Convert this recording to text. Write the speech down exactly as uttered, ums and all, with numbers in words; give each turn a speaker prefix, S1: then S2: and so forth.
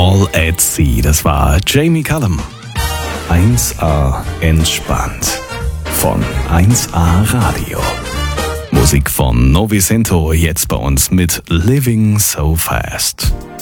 S1: All at Sea, das war Jamie Cullum. eins A entspannt von eins A Radio. Musik von Novicento, jetzt bei uns mit Living So Fast.